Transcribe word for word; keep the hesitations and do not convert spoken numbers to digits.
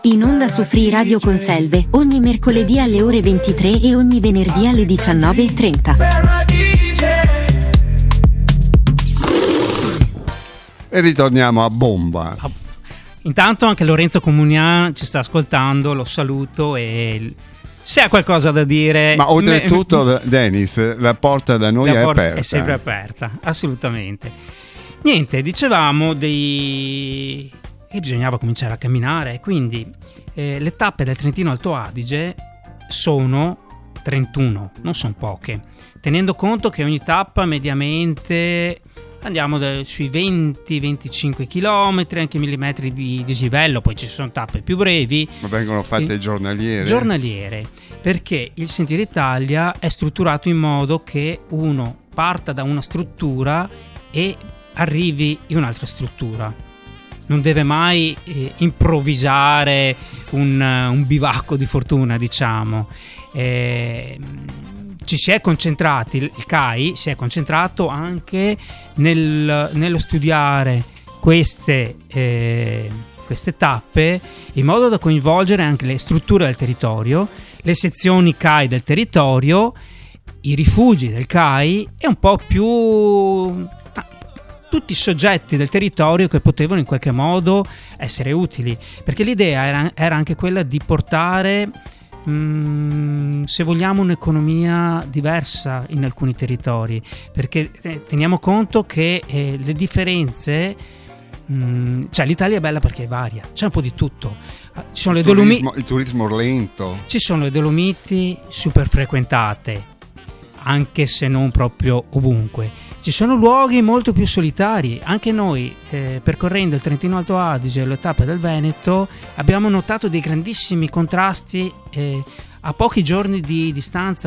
In onda su Free Radio Conselve, ogni mercoledì alle ore ventitré e ogni venerdì alle diciannove e trenta. E ritorniamo a bomba. Intanto anche Lorenzo Comunian ci sta ascoltando, lo saluto e se ha qualcosa da dire... Ma oltretutto, me... Dennis, la porta da noi la è porta aperta. È sempre aperta, assolutamente. Niente, dicevamo dei... che bisognava cominciare a camminare, quindi eh, le tappe del Trentino Alto Adige sono trentuno, non sono poche, tenendo conto che ogni tappa mediamente andiamo da, sui venti venticinque chilometri, anche millimetri di dislivello, poi ci sono tappe più brevi. Ma vengono fatte eh, giornaliere? Giornaliere, perché il Sentiero Italia è strutturato in modo che uno parta da una struttura e arrivi in un'altra struttura. Non deve mai eh, improvvisare un, un bivacco di fortuna, diciamo. Eh, ci si è concentrati, il C A I si è concentrato anche nel, nello studiare queste, eh, queste tappe in modo da coinvolgere anche le strutture del territorio, le sezioni C A I del territorio, i rifugi del C A I e un po' più... tutti i soggetti del territorio che potevano in qualche modo essere utili, perché l'idea era, era anche quella di portare, mh, se vogliamo, un'economia diversa in alcuni territori, perché eh, teniamo conto che eh, le differenze, mh, cioè l'Italia è bella perché è varia, c'è un po' di tutto. Ci sono il, le turismo, Dolomiti, il turismo lento, ci sono le Dolomiti super frequentate, anche se non proprio ovunque. Ci sono luoghi molto più solitari. Anche noi, eh, percorrendo il Trentino Alto Adige e le tappe del Veneto, abbiamo notato dei grandissimi contrasti eh, a pochi giorni di distanza